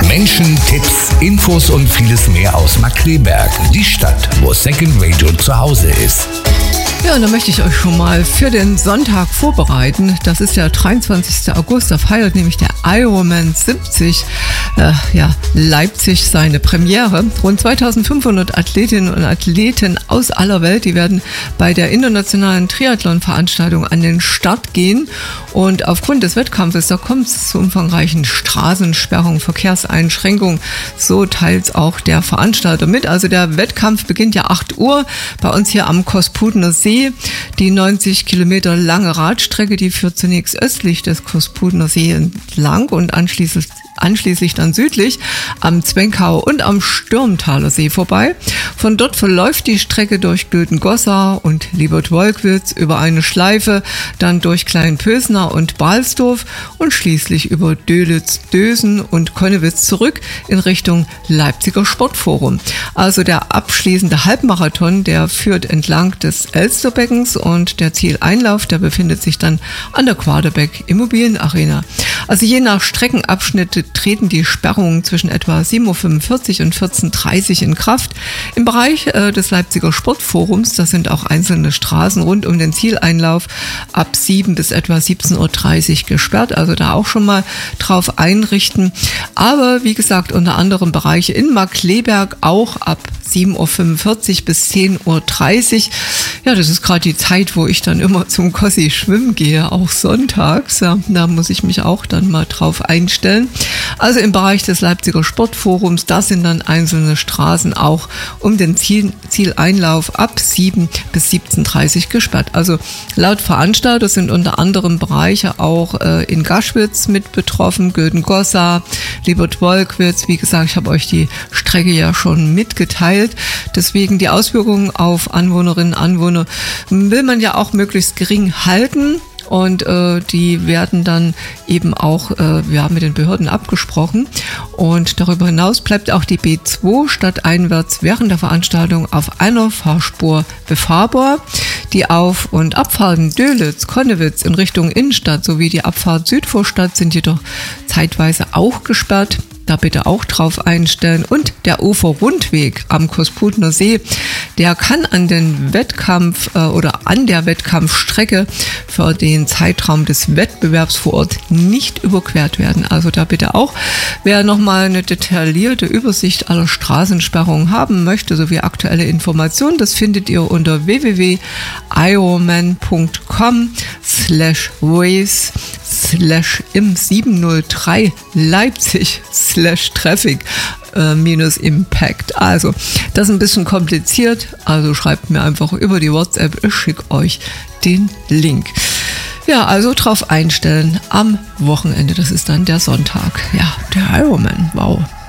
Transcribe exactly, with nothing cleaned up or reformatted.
Menschen, Tipps, Infos und vieles mehr aus Markkleeberg, die Stadt, wo Second Radio zu Hause ist. Ja, und da möchte ich euch schon mal für den Sonntag vorbereiten. Das ist der dreiundzwanzigster August, da feiert nämlich der Ironman siebzig, äh, ja, Leipzig seine Premiere. Rund zweitausendfünfhundert Athletinnen und Athleten aus aller Welt, die werden bei der internationalen Triathlon-Veranstaltung an den Start gehen. Und aufgrund des Wettkampfes, da kommt es zu umfangreichen Straßensperrungen, Verkehrseinschränkungen. So teilt auch der Veranstalter mit. Also der Wettkampf beginnt ja acht Uhr bei uns hier am Kospudener See. Die neunzig Kilometer lange Radstrecke, die führt zunächst östlich des Kospudener See entlang und anschließend anschließend dann südlich am Zwenkauer und am Stürmtaler See vorbei. Von dort verläuft die Strecke durch Güldengossa und Liebert-Wolkwitz über eine Schleife, dann durch Kleinpösner und Balsdorf und schließlich über Dölitz, Dösen und Konnewitz zurück in Richtung Leipziger Sportforum. Also der abschließende Halbmarathon, der führt entlang des Elsterbeckens und der Zieleinlauf, der befindet sich dann an der Quaderbeck Immobilienarena. Also je nach Streckenabschnitt treten die Sperrungen zwischen etwa sieben Uhr fünfundvierzig und vierzehn Uhr dreißig in Kraft. Im Bereich äh, des Leipziger Sportforums, das sind auch einzelne Straßen rund um den Zieleinlauf ab sieben bis etwa siebzehn Uhr dreißig gesperrt, also da auch schon mal drauf einrichten. Aber wie gesagt, unter anderem Bereiche in Markkleeberg auch ab sieben Uhr fünfundvierzig bis zehn Uhr dreißig. Ja, das ist gerade die Zeit, wo ich dann immer zum Kossi schwimmen gehe, auch sonntags. Ja, da muss ich mich auch dann mal drauf einstellen. Also im Bereich des Leipziger Sportforums, da sind dann einzelne Straßen auch um den Ziel, Zieleinlauf ab sieben bis siebzehn Uhr dreißig gesperrt. Also laut Veranstalter sind unter anderem Bereiche auch äh, in Gaschwitz mit betroffen, Güldengossa, Liebert-Wolkwitz. Wie gesagt, ich habe euch die Strecke ja schon mitgeteilt. Deswegen die Auswirkungen auf Anwohnerinnen und Anwohner will man ja auch möglichst gering halten. Und äh, die werden dann eben auch äh, ja, mit den Behörden abgesprochen. Und darüber hinaus bleibt auch die B zwei stadteinwärts während der Veranstaltung auf einer Fahrspur befahrbar. Die Auf- und Abfahrten Dölitz, Konnewitz in Richtung Innenstadt sowie die Abfahrt Südvorstadt sind jedoch zeitweise auch gesperrt. Da bitte auch drauf einstellen. Und der Uferrundweg am Kospudener See, der kann an den Wettkampf äh, oder an der Wettkampfstrecke für den Zeitraum des Wettbewerbs vor Ort nicht überquert werden. Also da bitte auch, wer nochmal eine detaillierte Übersicht aller Straßensperrungen haben möchte, sowie aktuelle Informationen, das findet ihr unter w w w punkt ironman punkt com slash waves slash im sieben null drei Leipzig slash Traffic äh, minus Impact. Also, das ist ein bisschen kompliziert, also schreibt mir einfach über die WhatsApp, ich schicke euch den Link. Ja, also drauf einstellen am Wochenende, das ist dann der Sonntag. Ja, der Ironman, wow.